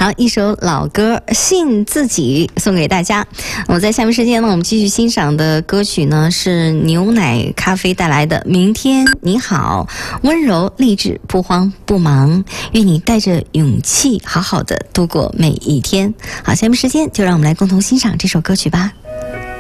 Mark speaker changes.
Speaker 1: 好，一首老歌《信自己》送给大家。我在下面时间呢，我们继续欣赏的歌曲呢是牛奶咖啡带来的《明天你好》，温柔励志，不慌不忙，愿你带着勇气好好的度过每一天。好，下面时间就让我们来共同欣赏这首歌曲吧。